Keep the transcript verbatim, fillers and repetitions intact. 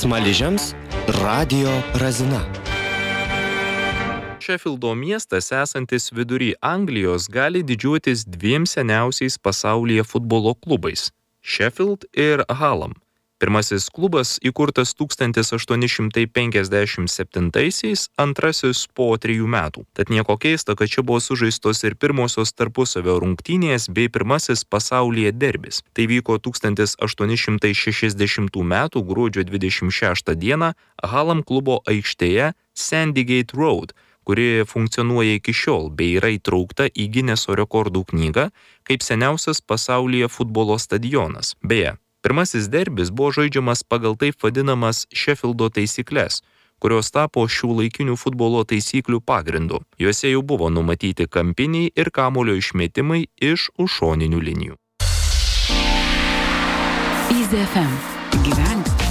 Smaližiams radijo razina. Šefildo miestas, esantis vidury Anglijos, gali didžiuotis dviem seniausiais pasaulyje futbolo klubais – Sheffield ir Hallam. Pirmasis klubas įkurtas tūkstantis aštuoni šimtai penkiasdešimt septintaisiais, antrasis po trijų metų. Tad nieko keista, kad čia buvo sužaistos ir pirmosios tarpusavio rungtynės bei pirmasis pasaulyje derbis. Tai vyko tūkstantis aštuoni šimtai šešiasdešimtų metų gruodžio dvidešimt šeštą dieną Hallam klubo aikštėje Sandygate Road, kuri funkcionuoja iki šiol bei yra įtraukta į Gineso rekordų knygą kaip seniausias pasaulyje futbolo stadionas. Beje, pirmasis derbis buvo žaidžiamas pagal taip vadinamas Sheffieldo taisykles, kurios tapo šių laikinių futbolo taisyklių pagrindu. Juose jau buvo numatyti kampiniai ir kamuolio išmetimai iš už šoninių linijų. Easy F M. Gyvenk